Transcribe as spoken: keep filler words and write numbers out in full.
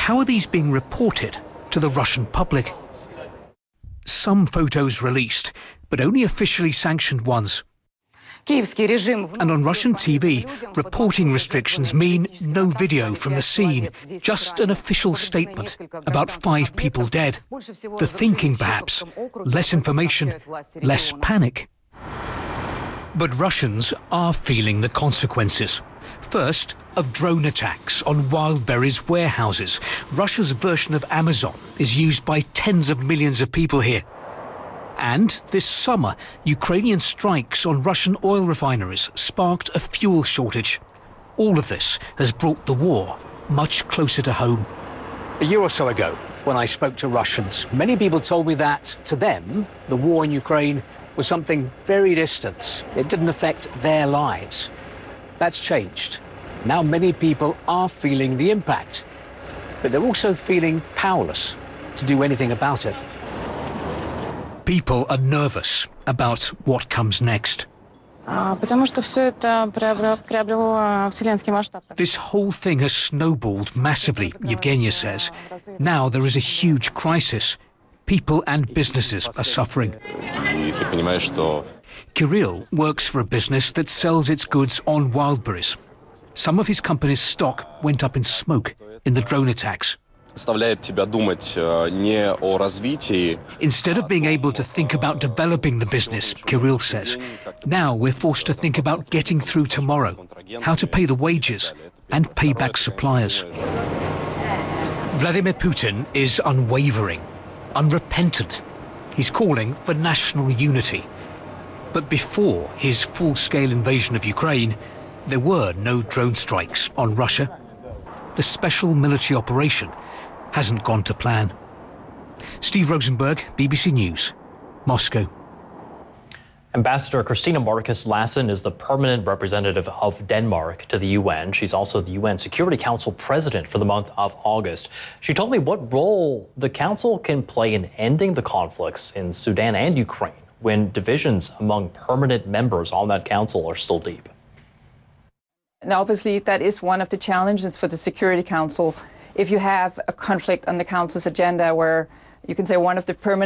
how are these being reported to the Russian public? Some photos released, but only officially sanctioned ones. And on Russian T V, reporting restrictions mean no video from the scene, just an official statement about five people dead. The thinking, perhaps, less information, less panic. But Russians are feeling the consequences. First, of drone attacks on Wildberries warehouses. Russia's version of Amazon is used by tens of millions of people here. And this summer, Ukrainian strikes on Russian oil refineries sparked a fuel shortage. All of this has brought the war much closer to home. A year or so ago, when I spoke to Russians, many people told me that, to them, the war in Ukraine was something very distant. It didn't affect their lives. That's changed. Now many people are feeling the impact, but they're also feeling powerless to do anything about it. People are nervous about what comes next. This whole thing has snowballed massively, Yevgenia says. Now there is a huge crisis. People and businesses are suffering. Kirill works for a business that sells its goods on Wildberries. Some of his company's stock went up in smoke in the drone attacks. Instead of being able to think about developing the business, Kirill says, now we're forced to think about getting through tomorrow, how to pay the wages and pay back suppliers. Vladimir Putin is unwavering, unrepentant. He's calling for national unity. But before his full-scale invasion of Ukraine, there were no drone strikes on Russia. The special military operation hasn't gone to plan. Steve Rosenberg, B B C News, Moscow. Ambassador Christina Marcus Lassen is the permanent representative of Denmark to the U N. She's also the U N Security Council president for the month of August. She told me what role the council can play in ending the conflicts in Sudan and Ukraine when divisions among permanent members on that council are still deep. And obviously, that is one of the challenges for the Security Council. If you have a conflict on the Council's agenda where you can say one of the permanent